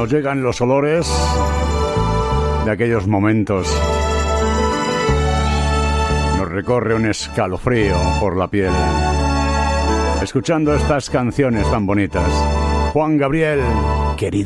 Nos llegan los olores de aquellos momentos. Nos recorre un escalofrío por la piel, escuchando estas canciones tan bonitas. Juan Gabriel, querida.